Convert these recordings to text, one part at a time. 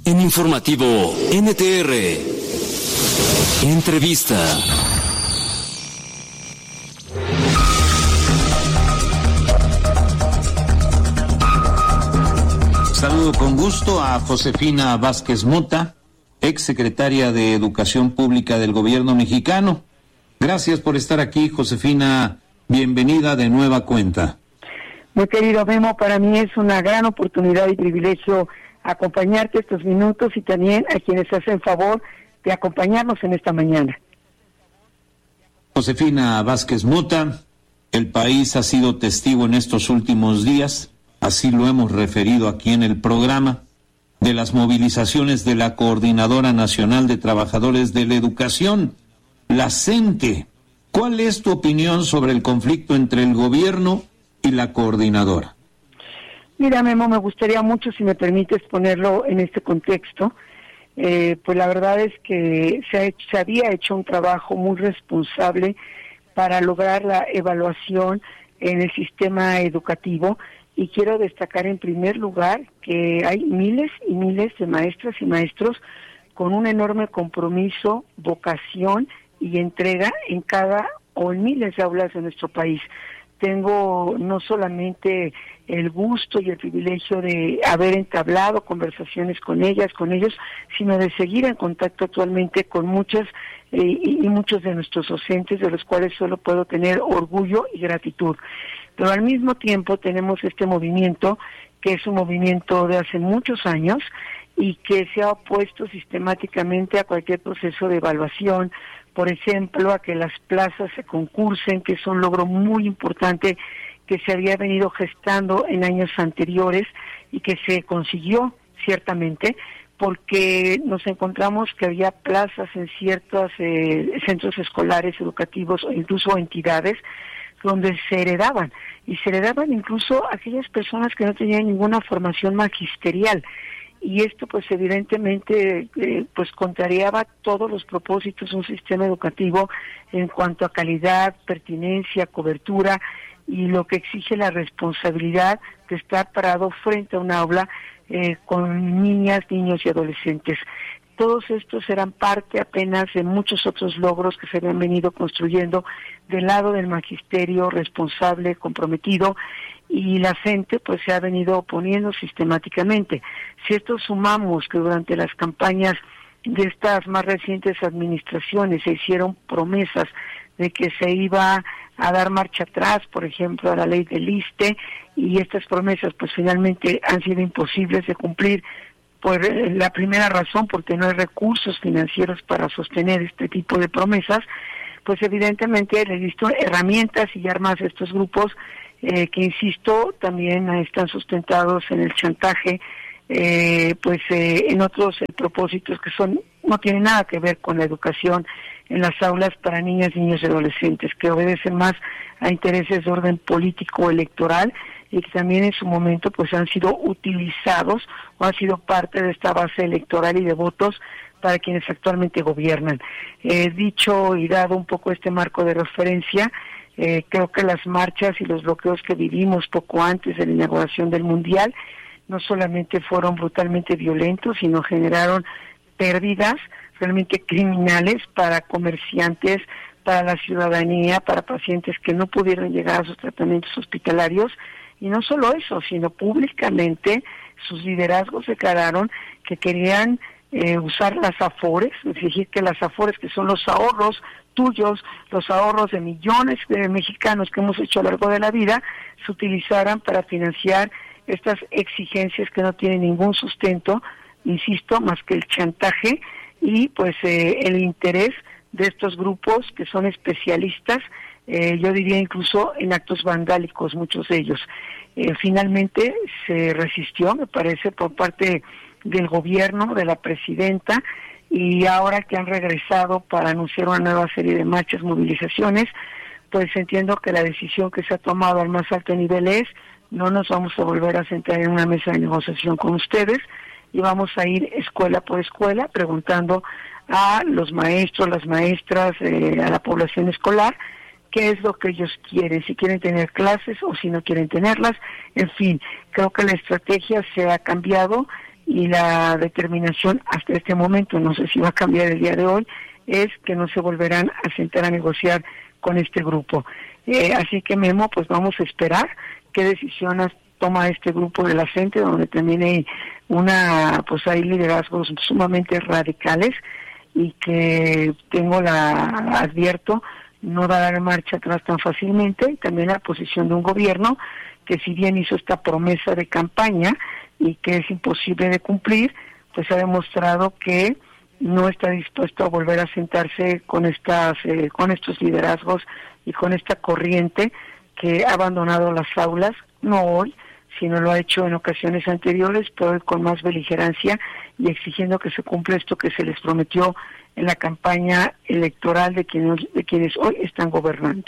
En Informativo NTR. Entrevista. Saludo con gusto a Josefina Vázquez Mota, exsecretaria de Educación Pública del Gobierno mexicano. Gracias por estar aquí, Josefina. Bienvenida de nueva cuenta. Muy querido Memo, para mí es una gran oportunidad y privilegio acompañarte estos minutos y también a quienes hacen favor de acompañarnos en esta mañana. Josefina Vázquez Mota, el país ha sido testigo en estos últimos días, así lo hemos referido aquí en el programa, de las movilizaciones de la Coordinadora Nacional de Trabajadores de la Educación, la CENTE. ¿Cuál es tu opinión sobre el conflicto entre el gobierno y la coordinadora? Mira, Memo, me gustaría mucho, si me permites, ponerlo en este contexto. Pues la verdad es que se había hecho un trabajo muy responsable para lograr la evaluación en el sistema educativo, y quiero destacar en primer lugar que hay miles y miles de maestras y maestros con un enorme compromiso, vocación y entrega en miles de aulas de nuestro país. Tengo no solamente el gusto y el privilegio de haber entablado conversaciones con ellos, sino de seguir en contacto actualmente con muchas y muchos de nuestros docentes, de los cuales solo puedo tener orgullo y gratitud. Pero al mismo tiempo tenemos este movimiento, que es un movimiento de hace muchos años y que se ha opuesto sistemáticamente a cualquier proceso de evaluación, por ejemplo, a que las plazas se concursen, que es un logro muy importante que se había venido gestando en años anteriores y que se consiguió ciertamente, porque nos encontramos que había plazas en ciertos centros escolares, educativos o incluso entidades donde se heredaban incluso aquellas personas que no tenían ninguna formación magisterial. Y esto pues evidentemente pues contrariaba todos los propósitos de un sistema educativo en cuanto a calidad, pertinencia, cobertura y lo que exige la responsabilidad de estar parado frente a un aula con niñas, niños y adolescentes. Todos estos eran parte apenas de muchos otros logros que se habían venido construyendo del lado del magisterio responsable, comprometido, y la gente pues se ha venido oponiendo sistemáticamente. Si esto sumamos que durante las campañas de estas más recientes administraciones se hicieron promesas de que se iba a dar marcha atrás, por ejemplo, a la ley del ISSSTE, y estas promesas pues finalmente han sido imposibles de cumplir por la primera razón, porque no hay recursos financieros para sostener este tipo de promesas, pues evidentemente les visto herramientas y armas a estos grupos que, insisto, también están sustentados en el chantaje, en otros propósitos que no tienen nada que ver con la educación en las aulas para niñas, niños y adolescentes, que obedecen más a intereses de orden político electoral y que también en su momento pues han sido utilizados o han sido parte de esta base electoral y de votos para quienes actualmente gobiernan. Dicho y dado un poco este marco de referencia, creo que las marchas y los bloqueos que vivimos poco antes de la inauguración del Mundial no solamente fueron brutalmente violentos, sino generaron pérdidas realmente criminales para comerciantes, para la ciudadanía, para pacientes que no pudieron llegar a sus tratamientos hospitalarios. Y no solo eso, sino públicamente sus liderazgos declararon que querían usar las afores, es decir, que las afores, que son los ahorros tuyos, los ahorros de millones de mexicanos que hemos hecho a lo largo de la vida, se utilizaran para financiar estas exigencias que no tienen ningún sustento, insisto, más que el chantaje y pues el interés de estos grupos que son especialistas, yo diría incluso en actos vandálicos, muchos de ellos. Finalmente se resistió, me parece, por parte del gobierno, de la presidenta, y ahora que han regresado para anunciar una nueva serie de marchas, movilizaciones, pues entiendo que la decisión que se ha tomado al más alto nivel es: no nos vamos a volver a sentar en una mesa de negociación con ustedes y vamos a ir escuela por escuela preguntando a los maestros, las maestras, a la población escolar, qué es lo que ellos quieren, si quieren tener clases o si no quieren tenerlas. En fin, creo que la estrategia se ha cambiado y la determinación hasta este momento, no sé si va a cambiar el día de hoy, es que no se volverán a sentar a negociar con este grupo. Así que, Memo, pues vamos a esperar qué decisiones toma este grupo de la gente, donde también hay hay liderazgos sumamente radicales y que advierto, no dará marcha atrás tan fácilmente, y también la posición de un gobierno que, si bien hizo esta promesa de campaña y que es imposible de cumplir, pues ha demostrado que no está dispuesto a volver a sentarse con estos liderazgos y con esta corriente que ha abandonado las aulas, no hoy, sino lo ha hecho en ocasiones anteriores, pero hoy con más beligerancia y exigiendo que se cumpla esto que se les prometió en la campaña electoral de quienes hoy están gobernando.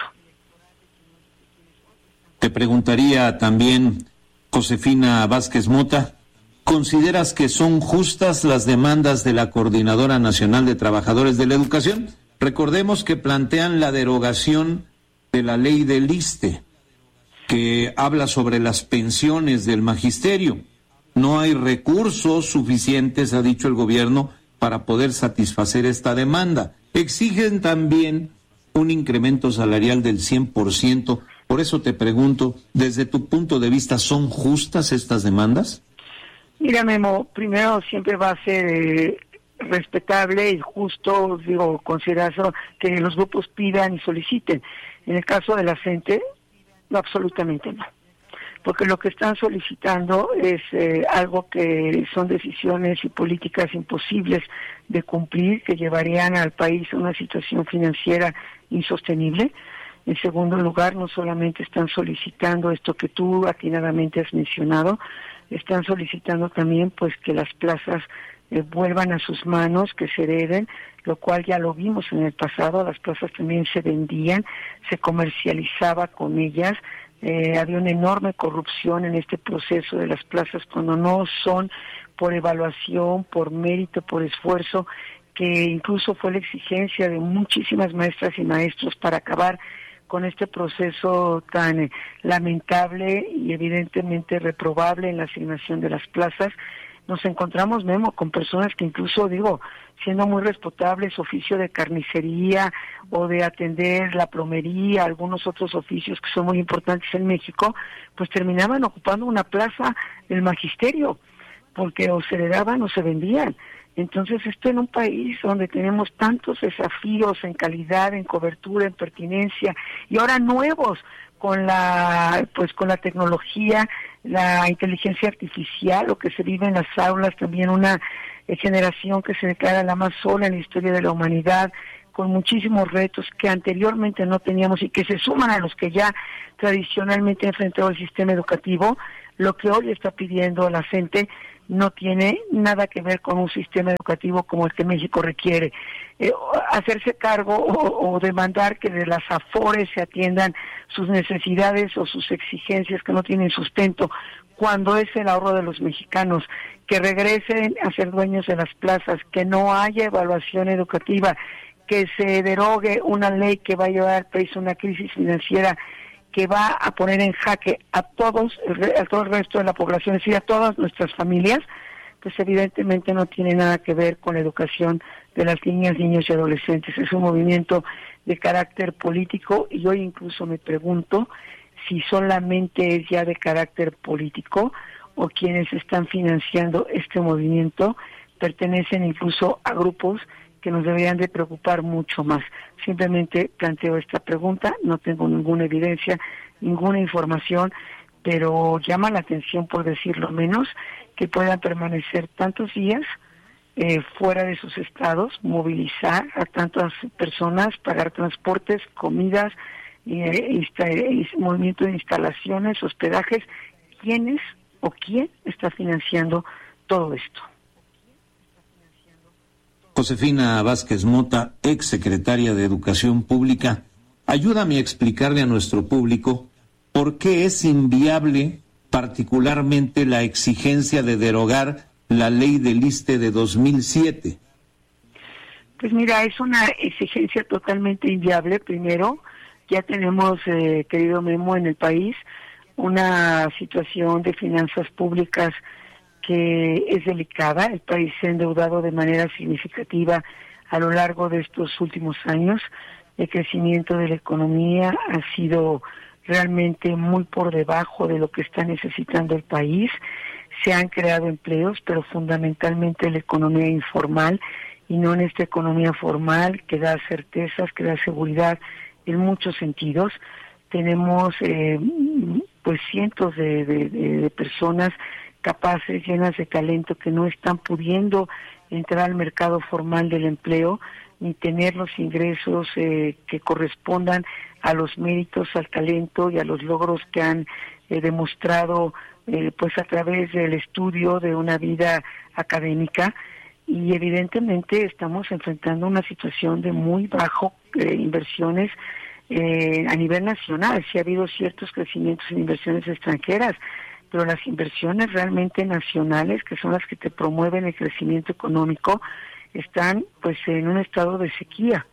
Te preguntaría también, Josefina Vázquez Mota, ¿consideras que son justas las demandas de la Coordinadora Nacional de Trabajadores de la Educación? Recordemos que plantean la derogación de la ley del ISSSTE, que habla sobre las pensiones del magisterio. No hay recursos suficientes, ha dicho el gobierno, para poder satisfacer esta demanda. Exigen también un incremento salarial del 100%. Por eso te pregunto, desde tu punto de vista, ¿son justas estas demandas? Mira, Memo, primero siempre va a ser respetable y justo, considerar que los grupos pidan y soliciten. En el caso de la gente, no, absolutamente no. Porque lo que están solicitando es algo que son decisiones y políticas imposibles de cumplir, que llevarían al país a una situación financiera insostenible. En segundo lugar, no solamente están solicitando esto que tú atinadamente has mencionado, están solicitando también pues que las plazas vuelvan a sus manos, que se hereden, lo cual ya lo vimos en el pasado. Las plazas también se vendían, se comercializaba con ellas. Había una enorme corrupción en este proceso de las plazas cuando no son por evaluación, por mérito, por esfuerzo, que incluso fue la exigencia de muchísimas maestras y maestros para acabar con este proceso tan lamentable y evidentemente reprobable en la asignación de las plazas. Nos encontramos, Memo, con personas que incluso, siendo muy respetables, oficio de carnicería o de atender la plomería, algunos otros oficios que son muy importantes en México, pues terminaban ocupando una plaza del magisterio, porque o se heredaban o se vendían. Entonces, esto en un país donde tenemos tantos desafíos en calidad, en cobertura, en pertinencia, y ahora nuevos con la tecnología, la inteligencia artificial, lo que se vive en las aulas, también una generación que se declara la más sola en la historia de la humanidad, con muchísimos retos que anteriormente no teníamos y que se suman a los que ya tradicionalmente ha enfrentado el sistema educativo. Lo que hoy está pidiendo la gente no tiene nada que ver con un sistema educativo como el que México requiere. Hacerse cargo o demandar que de las AFORES se atiendan sus necesidades o sus exigencias que no tienen sustento, cuando es el ahorro de los mexicanos, que regresen a ser dueños de las plazas, que no haya evaluación educativa, que se derogue una ley que va a llevar al país a una crisis financiera que va a poner en jaque a todo el resto de la población, es decir, a todas nuestras familias, pues evidentemente no tiene nada que ver con la educación de las niñas, niños y adolescentes. Es un movimiento de carácter político y hoy incluso me pregunto si solamente es ya de carácter político o quienes están financiando este movimiento pertenecen incluso a grupos que nos deberían de preocupar mucho más. Simplemente planteo esta pregunta, no tengo ninguna evidencia, ninguna información, pero llama la atención, por decirlo menos, que puedan permanecer tantos días fuera de sus estados, movilizar a tantas personas, pagar transportes, comidas, movimiento de instalaciones, hospedajes. ¿Quiénes o quién está financiando todo esto? Josefina Vázquez Mota, ex secretaria de Educación Pública, ayúdame a explicarle a nuestro público por qué es inviable particularmente la exigencia de derogar la ley del ISSSTE de 2007. Pues mira, es una exigencia totalmente inviable. Primero, ya tenemos, querido Memo, en el país una situación de finanzas públicas que es delicada. El país se ha endeudado de manera significativa a lo largo de estos últimos años. El crecimiento de la economía ha sido realmente muy por debajo de lo que está necesitando el país. Se han creado empleos, pero fundamentalmente en la economía informal y no en esta economía formal que da certezas, que da seguridad en muchos sentidos. Tenemos pues cientos de personas capaces, llenas de talento, que no están pudiendo entrar al mercado formal del empleo ni tener los ingresos que correspondan a los méritos, al talento y a los logros que han demostrado pues a través del estudio de una vida académica. Y evidentemente estamos enfrentando una situación de muy bajo inversiones a nivel nacional. Sí ha habido ciertos crecimientos en inversiones extranjeras, pero las inversiones realmente nacionales, que son las que te promueven el crecimiento económico, están pues en un estado de sequía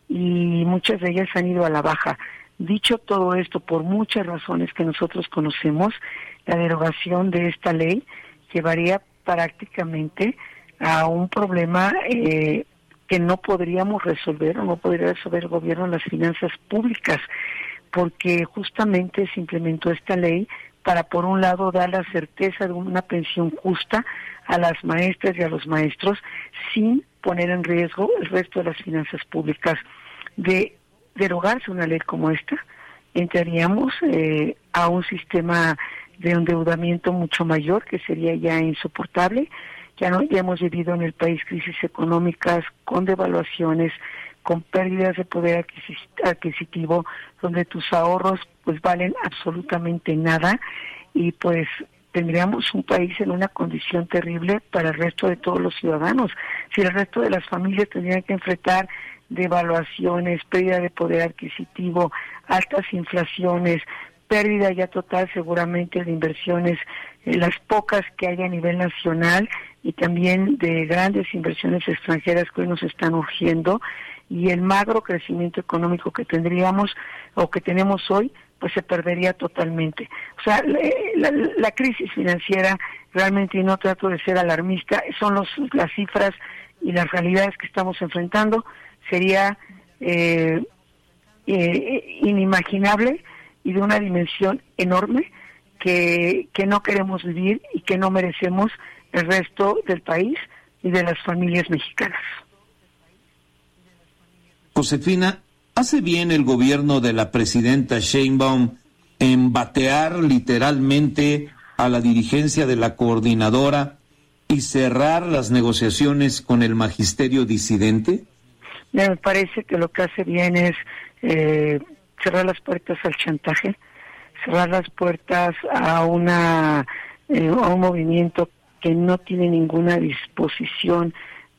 y muchas de ellas han ido a la baja. Dicho todo esto, por muchas razones que nosotros conocemos, la derogación de esta ley llevaría prácticamente a un problema que no podríamos resolver, o no podría resolver el gobierno en las finanzas públicas, porque justamente se implementó esta ley para, por un lado, dar la certeza de una pensión justa a las maestras y a los maestros, sin poner en riesgo el resto de las finanzas públicas. De derogarse una ley como esta, entraríamos a un sistema de endeudamiento mucho mayor, que sería ya insoportable. Ya hemos vivido en el país crisis económicas con devaluaciones, con pérdidas de poder adquisitivo, donde tus ahorros pues valen absolutamente nada, y pues tendríamos un país en una condición terrible para el resto de todos los ciudadanos. Si el resto de las familias tendrían que enfrentar devaluaciones, pérdida de poder adquisitivo, altas inflaciones, pérdida ya total seguramente de inversiones, las pocas que hay a nivel nacional, y también de grandes inversiones extranjeras que hoy nos están urgiendo, y el magro crecimiento económico que tendríamos o que tenemos hoy, pues se perdería totalmente. O sea, la crisis financiera realmente, y no trato de ser alarmista, son las cifras y las realidades que estamos enfrentando. Sería inimaginable y de una dimensión enorme que no queremos vivir y que no merecemos el resto del país y de las familias mexicanas. Josefina, ¿hace bien el gobierno de la presidenta Sheinbaum en batear literalmente a la dirigencia de la coordinadora y cerrar las negociaciones con el magisterio disidente? Me parece que lo que hace bien es cerrar las puertas al chantaje, cerrar las puertas a un movimiento que no tiene ninguna disposición